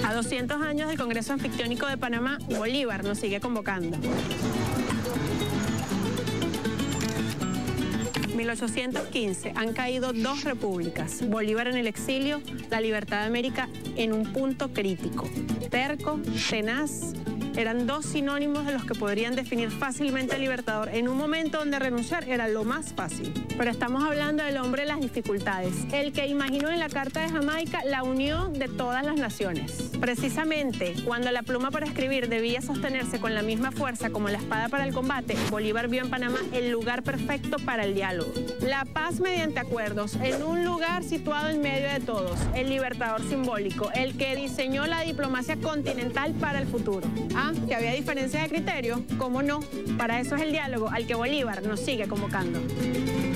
A 200 años del Congreso Anfictiónico de Panamá, Bolívar nos sigue convocando. 1815, han caído 2 repúblicas. Bolívar en el exilio, la libertad de América en un punto crítico. Terco, tenaz, eran 2 sinónimos de los que podrían definir fácilmente al Libertador en un momento donde renunciar era lo más fácil. Pero estamos hablando del hombre de las dificultades, el que imaginó en la Carta de Jamaica la unión de todas las naciones. Precisamente, cuando la pluma para escribir debía sostenerse con la misma fuerza como la espada para el combate, Bolívar vio en Panamá el lugar perfecto para el diálogo. La paz mediante acuerdos, en un lugar situado en medio de todos, el libertador simbólico, el que diseñó la diplomacia continental para el futuro. ¿Que había diferencia de criterio? ¿Cómo no? Para eso es el diálogo al que Bolívar nos sigue convocando.